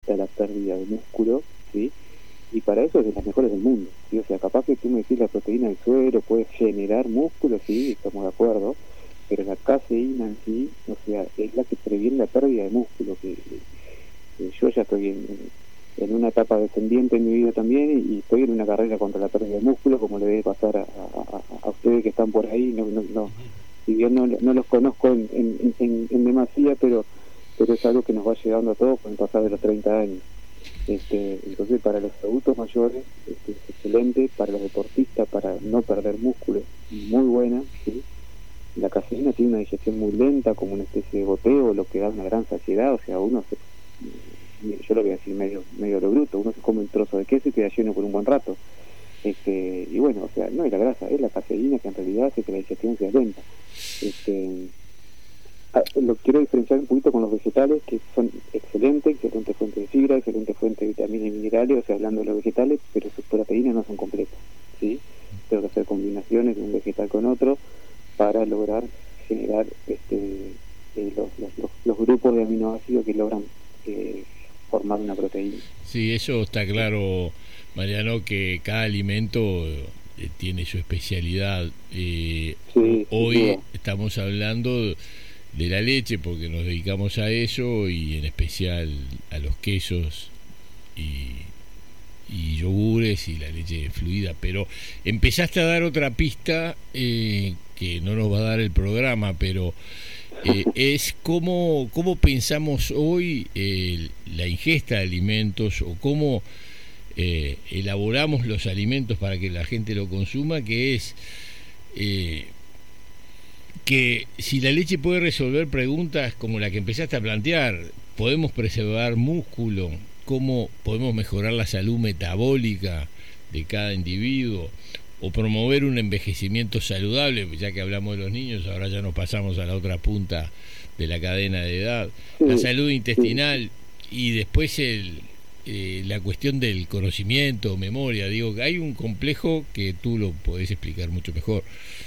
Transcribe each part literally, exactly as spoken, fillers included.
evita la pérdida de músculo, ¿sí? Y para eso es de las mejores del mundo, ¿sí? O sea, capaz que tú me decís la proteína del suero puede generar músculo, sí, estamos de acuerdo, pero la caseína en sí, o sea, es la que previene la pérdida de músculo, que, que yo ya estoy en, en una etapa descendiente en mi vida también, y, y estoy en una carrera contra la pérdida de músculo, como le debe pasar a, a, a ustedes que están por ahí, no, no, no, si bien no, no los conozco en, en, en, en demasía, pero, pero es algo que nos va llegando a todos con el pasar de los treinta años. Este, entonces para los adultos mayores este, es excelente, para los deportistas para no perder músculo muy buena, ¿sí? La caseína tiene una digestión muy lenta, como una especie de goteo, lo que da una gran saciedad, o sea, uno se, yo lo voy a decir medio medio lo bruto, uno se come un trozo de queso y queda lleno por un buen rato, este, y bueno, o sea, no es la grasa, es la caseína que en realidad hace que la digestión sea lenta. Este, Ah, lo quiero diferenciar un poquito con los vegetales, que son excelentes, excelente fuente de fibra, excelente fuente de vitaminas y minerales, o sea, hablando de los vegetales, pero sus proteínas no son completas, ¿sí? Tengo que hacer combinaciones de un vegetal con otro para lograr generar este eh, los, los, los, los grupos de aminoácidos que logran eh, formar una proteína. Sí, eso está claro, Mariano, que cada alimento eh, tiene su especialidad. Eh, sí, hoy estamos hablando de la leche porque nos dedicamos a eso, y en especial a los quesos y, y yogures y la leche fluida, pero empezaste a dar otra pista eh, que no nos va a dar el programa, pero eh, es cómo, cómo pensamos hoy eh, la ingesta de alimentos, o cómo eh, elaboramos los alimentos para que la gente lo consuma, que es eh, que si la leche puede resolver preguntas como la que empezaste a plantear, podemos preservar músculo, cómo podemos mejorar la salud metabólica de cada individuo, o promover un envejecimiento saludable, ya que hablamos de los niños, ahora ya nos pasamos a la otra punta de la cadena de edad, sí, la salud intestinal, sí. Y después el, eh, la cuestión del conocimiento, memoria, digo, hay un complejo que tú lo podés explicar mucho mejor.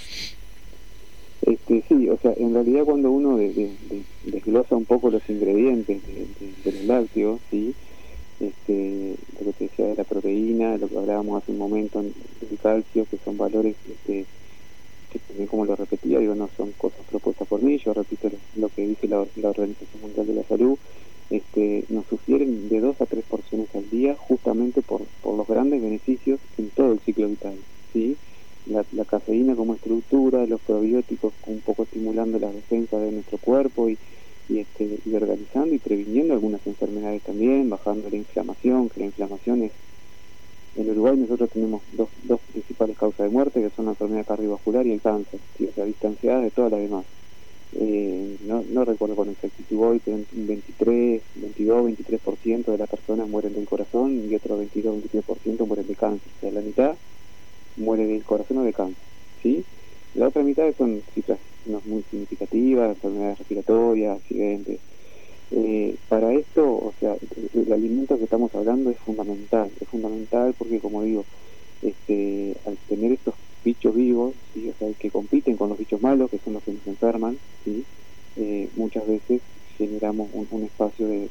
Este, sí, o sea, en realidad cuando uno de, de, de desglosa un poco los ingredientes de, de, de los lácteos, ¿sí? Este, lo que te decía de la proteína, lo que hablábamos hace un momento del calcio, que son valores este, que también, como lo repetía, digo, no son cosas propuestas por mí, yo repito lo, lo que dice la, la Organización Mundial de la Salud, este, nos sugieren de dos a tres porciones al día, justamente por, por los grandes beneficios en todo el ciclo vital, ¿sí? La, la cafeína como estructura, los probióticos un poco estimulando las defensas de nuestro cuerpo y, y, este, y organizando y previniendo algunas enfermedades también, bajando la inflamación, que la inflamación es, en Uruguay nosotros tenemos dos, dos principales causas de muerte, que son la enfermedad cardiovascular y el cáncer, ¿sí? O sea, distanciadas de todas las demás. Eh, no, no recuerdo con exactitud hoy, pero un veintitrés, veintidós, veintitrés por ciento de las personas mueren del corazón y otro veintidós, veintitrés por ciento mueren de cáncer, o sea, la mitad muere del corazón o de cáncer, ¿sí? La otra mitad son cifras no muy significativas, enfermedades respiratorias, accidentes. Eh, para esto, o sea, el, el alimento que estamos hablando es fundamental, es fundamental porque, como digo, este, al tener estos bichos vivos, ¿sí? O sea, que compiten con los bichos malos, que son los que nos enferman, ¿sí? Eh, muchas veces generamos un, un espacio de, de,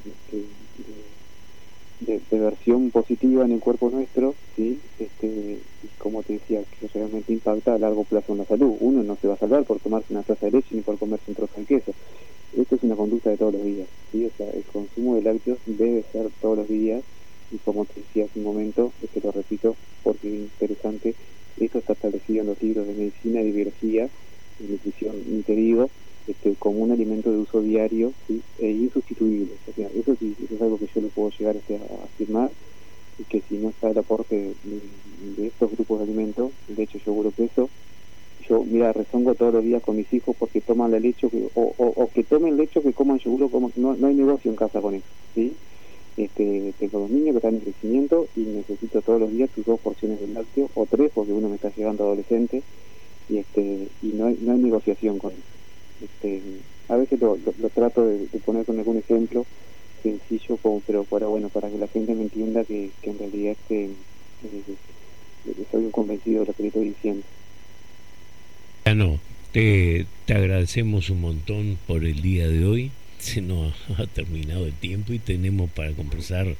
de, de, de versión positiva en el cuerpo nuestro, ¿sí? Este, y como te decía, que realmente impacta a largo plazo en la salud. Uno no se va a salvar por tomarse una taza de leche ni por comerse un trozo de queso. Esto es una conducta de todos los días, ¿sí? O sea, el consumo de lácteos debe ser todos los días, y como te decía hace un momento, es que lo repito porque es interesante, esto está establecido en los libros de medicina y de biología, de nutrición, y te digo, este, como un alimento de uso diario, ¿sí? E insustituible. O sea, eso sí, eso es algo que yo le puedo llegar este, a afirmar, y que si no está el aporte de, de, de estos grupos de alimentos, leche, yogur o queso, yo, mira, rezongo todos los días con mis hijos porque toman la leche, que, o, o, o que tomen leche, que coman yogur, como no, no hay negocio en casa con eso, ¿sí? Este, tengo dos niños que están en crecimiento y necesito todos los días sus dos porciones de lácteo, o tres, porque uno me está llegando adolescente, y este y no hay, no hay negociación con eso. Este, a veces lo, lo, lo trato de, de poner con algún ejemplo sencillo, como, pero para bueno para que la gente me entienda que, que en realidad este, eh, soy un convencido de lo que le estoy diciendo. Ya no, te, te agradecemos un montón por el día de hoy. Se nos ha terminado el tiempo y tenemos para conversar